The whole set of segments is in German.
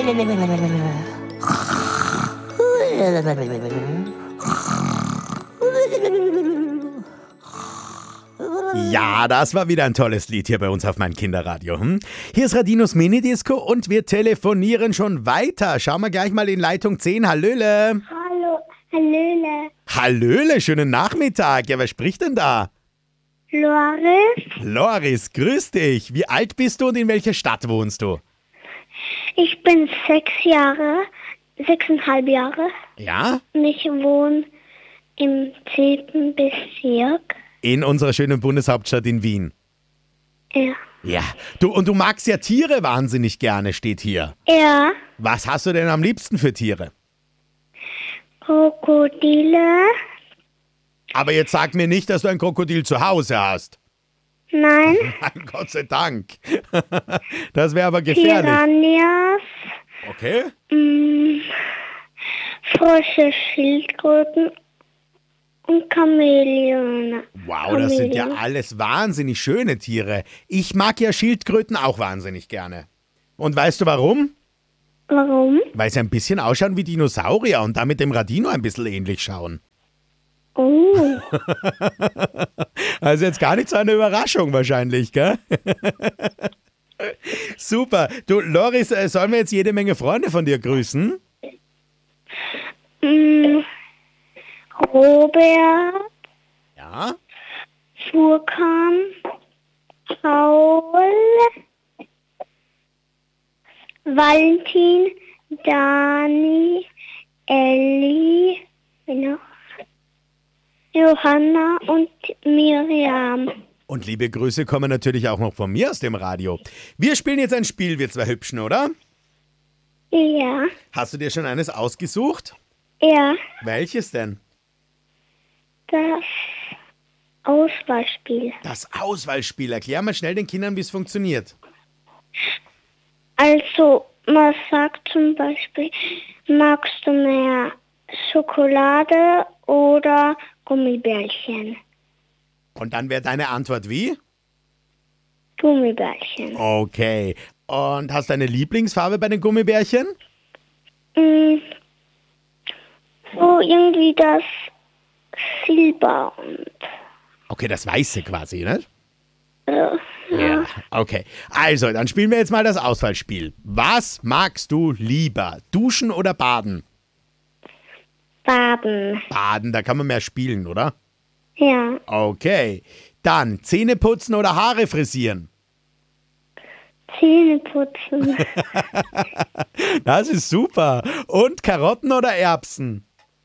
Ja, das war wieder ein tolles Lied hier bei uns auf mein Kinderradio. Hier ist Radinos Minidisco und wir telefonieren schon weiter. Schauen wir gleich mal in Leitung 10. Hallöle. Hallo, Hallöle. Hallöle, schönen Nachmittag. Ja, wer spricht denn da? Loris, Loris, grüß dich. Wie alt bist du und in welcher Stadt wohnst du? ich bin 6,5 Jahre Ja? und ich wohne im 10. Bezirk. In unserer schönen Bundeshauptstadt in Wien. Ja. Ja. Du magst ja Tiere wahnsinnig gerne, steht hier. Ja, Was hast du denn am liebsten für Tiere? Krokodile. Aber jetzt sag mir nicht, dass du ein Krokodil zu Hause hast. Nein, Nein, Gott sei Dank. Das wäre aber gefährlich. Piranhas, Okay. Frösche, Schildkröten und Chamäleone. Wow, das sind ja Chamäleon. alles wahnsinnig schöne Tiere. Ich mag ja Schildkröten auch wahnsinnig gerne. Und weißt du warum? Warum? Weil sie ein bisschen ausschauen wie Dinosaurier und damit dem Radino ein bisschen ähnlich schauen. Oh, Also jetzt gar nicht so eine Überraschung wahrscheinlich, gell? Super. Du, Loris, sollen wir jetzt jede Menge Freunde von dir grüßen? Robert, Ja. Furkan, Paul, Valentin, Dani, Elli, wen noch? Johanna und Miriam. Und liebe Grüße kommen natürlich auch noch von mir aus dem Radio. Wir spielen jetzt ein Spiel, wir zwei Hübschen, oder? Ja, Hast du dir schon eines ausgesucht? ja, Welches denn? das Auswahlspiel. Das Auswahlspiel. Erklär mal schnell den Kindern, wie es funktioniert. Also, man sagt zum Beispiel, magst du mehr Schokolade oder Gummibärchen? Und dann wäre deine Antwort wie? Gummibärchen. Okay. Und hast du eine Lieblingsfarbe bei den Gummibärchen? So irgendwie das Silber und Okay, das Weiße quasi, ne? ja. Okay. Also, dann spielen wir jetzt mal das Auswahlspiel. Was magst du lieber? Duschen oder baden? Baden. Baden, da kann man mehr spielen, oder? Ja, Okay. Dann Zähne putzen oder Haare frisieren? Zähne putzen. Das ist super. Und Karotten oder Erbsen?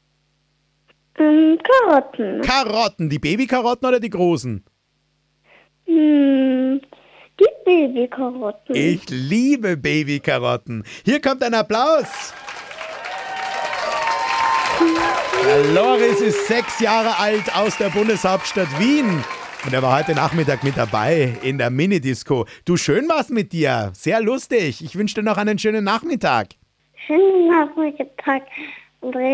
Karotten. Karotten, die Babykarotten oder die großen? Die Babykarotten. Ich liebe Babykarotten. Hier kommt ein Applaus. Der Loris ist 6 Jahre alt aus der Bundeshauptstadt Wien. Und er war heute Nachmittag mit dabei in der Minidisco. Du, schön war's mit dir. Sehr lustig. Ich wünsche dir noch einen schönen Nachmittag. Schönen Nachmittag, André.